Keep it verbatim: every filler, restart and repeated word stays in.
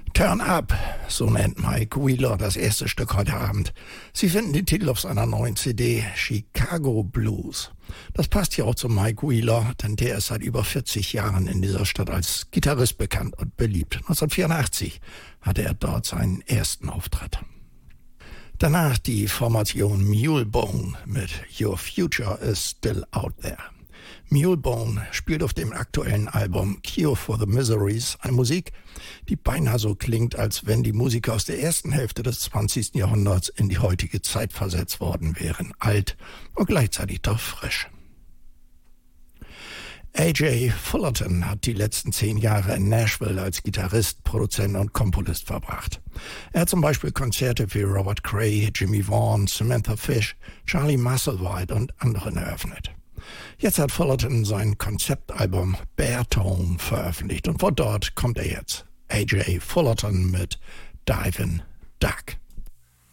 Turn Up, so nennt Mike Wheeler das erste Stück heute Abend. Sie finden den Titel auf seiner neuen C D Chicago Blues. Das passt ja auch zu Mike Wheeler, denn der ist seit über vierzig Jahren in dieser Stadt als Gitarrist bekannt und beliebt. neunzehnhundertvierundachtzig hatte er dort seinen ersten Auftritt. Danach die Formation Mulebone mit Your Future is Still Out There. Mulebone spielt auf dem aktuellen Album Cure for the Miseries eine Musik, die beinahe so klingt, als wenn die Musiker aus der ersten Hälfte des zwanzigsten Jahrhunderts in die heutige Zeit versetzt worden wären. Alt und gleichzeitig doch frisch. A J Fullerton hat die letzten zehn Jahre in Nashville als Gitarrist, Produzent und Komponist verbracht. Er hat zum Beispiel Konzerte für Robert Cray, Jimmy Vaughan, Samantha Fish, Charlie Musselwhite und anderen eröffnet. Jetzt hat Fullerton sein Konzeptalbum Baretone veröffentlicht und von dort kommt er jetzt. A J Fullerton mit Divin' Duck.